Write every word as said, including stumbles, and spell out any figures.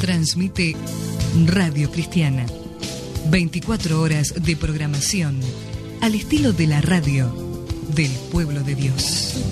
Transmite Radio Cristiana. veinticuatro horas de programación al estilo de la radio del pueblo de Dios.